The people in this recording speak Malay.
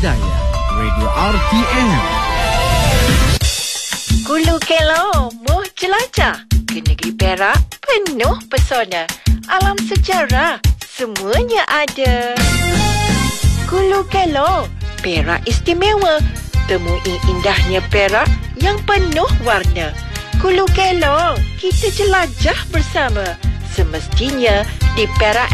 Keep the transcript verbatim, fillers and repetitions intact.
Hidayah, Radio R T M. Hulu Kelong, muh jelajah ke negeri Perak penuh pesona. Alam sejarah, semuanya ada. Hulu Kelong, Perak istimewa. Temui indahnya Perak yang penuh warna. Hulu Kelong, kita jelajah bersama. Semestinya di Perak